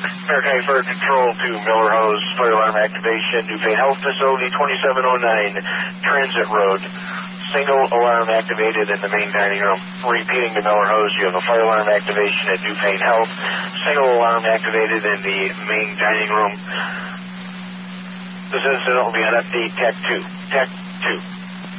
Maritime Fire Control to Miller Hose, fire alarm activation, Newfane Health Facility, 2709 Transit Road. Single alarm activated in the main dining room. Repeating to Miller Hose, you have a fire alarm activation at Newfane Health. Single alarm activated in the main dining room. This incident will be on FD Tech 2. Tech 2.